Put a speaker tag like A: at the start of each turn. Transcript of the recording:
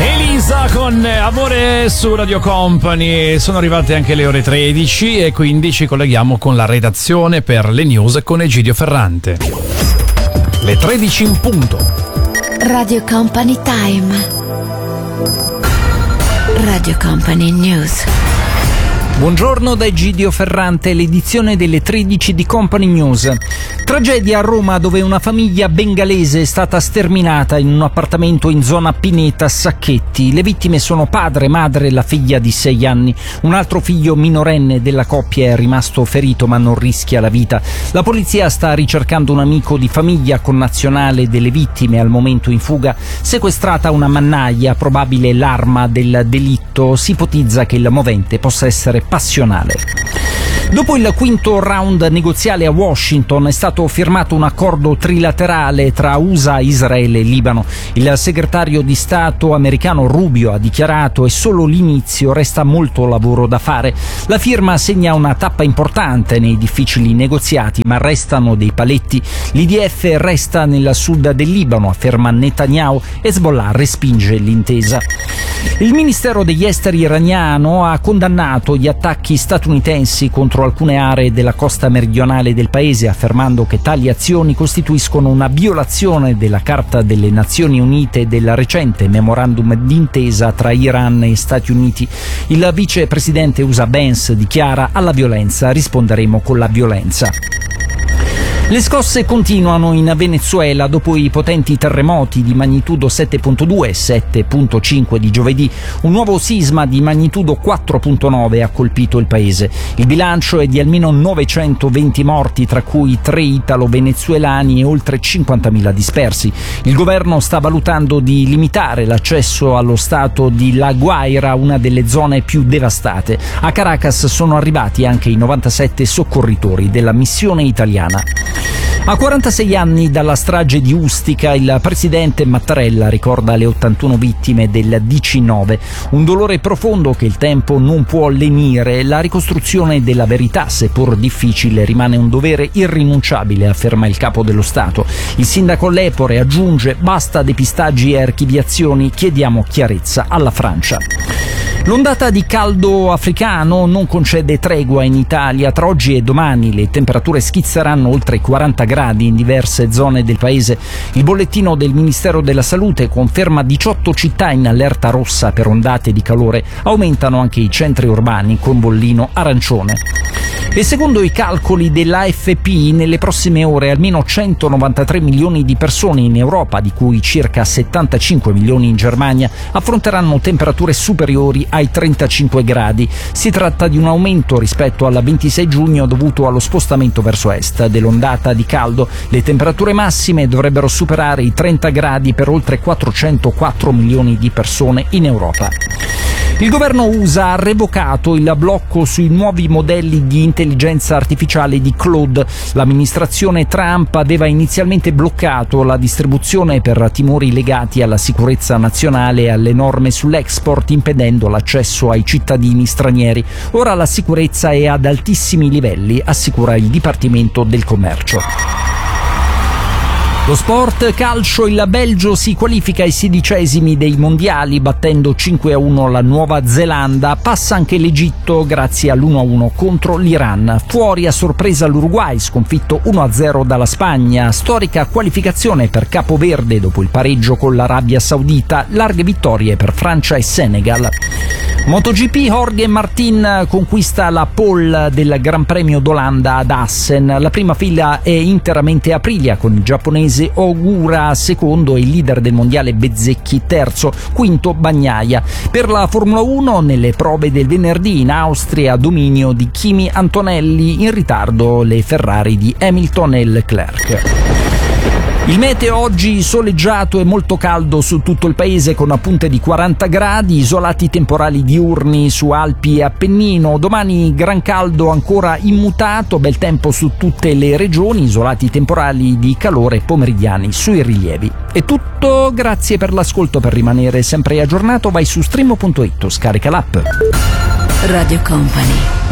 A: Elisa con Amore su Radio Company. Sono arrivate anche le ore 13 e quindi ci colleghiamo con la redazione per le news con Egidio Ferrante. Le 13 in punto.
B: Radio Company Time. Radio Company News.
C: Buongiorno da Egidio Ferrante, l'edizione delle 13 di Company News. Tragedia a Roma, dove una famiglia bengalese è stata sterminata in un appartamento in zona Pineta Sacchetti. Le vittime sono padre, madre e la figlia di 6 anni. Un altro figlio minorenne della coppia è rimasto ferito ma non rischia la vita. La polizia sta ricercando un amico di famiglia connazionale delle vittime, al momento in fuga. Sequestrata una mannaia, probabile l'arma del delitto. Si ipotizza che il movente possa essere passionale. Dopo il quinto round negoziale a Washington è stato firmato un accordo trilaterale tra USA, Israele e Libano. Il segretario di Stato americano Rubio ha dichiarato: è solo l'inizio, resta molto lavoro da fare. La firma segna una tappa importante nei difficili negoziati, ma restano dei paletti. L'IDF resta nel sud del Libano, afferma Netanyahu. Hezbollah respinge l'intesa. Il Ministero degli Esteri iraniano ha condannato gli attacchi statunitensi contro alcune aree della costa meridionale del paese, affermando che tali azioni costituiscono una violazione della Carta delle Nazioni Unite e del recente memorandum d'intesa tra Iran e Stati Uniti. Il vicepresidente USA Pence dichiara: alla violenza risponderemo con la violenza. Le scosse continuano in Venezuela dopo i potenti terremoti di magnitudo 7.2 e 7.5 di giovedì. Un nuovo sisma di magnitudo 4.9 ha colpito il paese. Il bilancio è di almeno 920 morti, tra cui 3 italo-venezuelani e oltre 50.000 dispersi. Il governo sta valutando di limitare l'accesso allo stato di La Guaira, una delle zone più devastate. A Caracas sono arrivati anche i 97 soccorritori della missione italiana. A 46 anni dalla strage di Ustica, il presidente Mattarella ricorda le 81 vittime del DC-9. Un dolore profondo che il tempo non può lenire. La ricostruzione della verità, seppur difficile, rimane un dovere irrinunciabile, afferma il capo dello Stato. Il sindaco Lepore aggiunge: basta depistaggi e archiviazioni, chiediamo chiarezza alla Francia. L'ondata di caldo africano non concede tregua in Italia. Tra oggi e domani le temperature schizzeranno oltre i 40 gradi in diverse zone del paese. Il bollettino del Ministero della Salute conferma 18 città in allerta rossa per ondate di calore. Aumentano anche i centri urbani con bollino arancione. E secondo i calcoli dell'AFP, nelle prossime ore almeno 193 milioni di persone in Europa, di cui circa 75 milioni in Germania, affronteranno temperature superiori ai 35 gradi. Si tratta di un aumento rispetto al 26 giugno dovuto allo spostamento verso est dell'ondata di caldo. Le temperature massime dovrebbero superare i 30 gradi per oltre 404 milioni di persone in Europa. Il governo USA ha revocato il blocco sui nuovi modelli di intelligenza artificiale di Claude. L'amministrazione Trump aveva inizialmente bloccato la distribuzione per timori legati alla sicurezza nazionale e alle norme sull'export, impedendo l'accesso ai cittadini stranieri. Ora la sicurezza è ad altissimi livelli, assicura il Dipartimento del Commercio. Lo sport calcio, il Belgio si qualifica ai 16esimi dei mondiali battendo 5-1 la Nuova Zelanda. Passa anche l'Egitto grazie all'1-1 contro l'Iran. Fuori a sorpresa l'Uruguay, sconfitto 1-0 dalla Spagna. Storica qualificazione per Capoverde dopo il pareggio con l'Arabia Saudita. Larghe vittorie per Francia e Senegal. MotoGP, Jorge Martin conquista la pole del Gran Premio d'Olanda ad Assen. La prima fila è interamente Aprilia, con il giapponese Ogura secondo e il leader del mondiale Bezzecchi terzo, quinto Bagnaia. Per la Formula 1, nelle prove del venerdì in Austria, dominio di Kimi Antonelli, in ritardo le Ferrari di Hamilton e Leclerc. Il meteo oggi soleggiato e molto caldo su tutto il paese con punte di 40 gradi, isolati temporali diurni su Alpi e Appennino. Domani gran caldo ancora immutato, bel tempo su tutte le regioni, isolati temporali di calore pomeridiani sui rilievi. È tutto, grazie per l'ascolto. Per rimanere sempre aggiornato vai su streamo.it o scarica l'app.
B: Radio Company